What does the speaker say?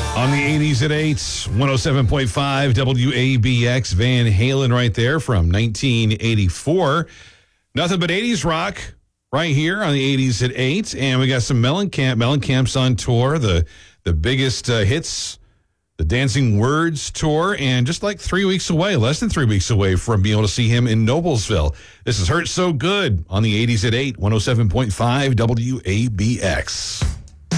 On the 80s at 8, 107.5 WABX, Van Halen right there from 1984. Nothing but 80s rock right here on the 80s at 8. And we got some Mellencamp. Mellencamp's on tour, the biggest hits, the Dancing Words tour, and just like 3 weeks away, less than 3 weeks away from being able to see him in Noblesville. This is Hurt So Good on the 80s at 8, 107.5 WABX.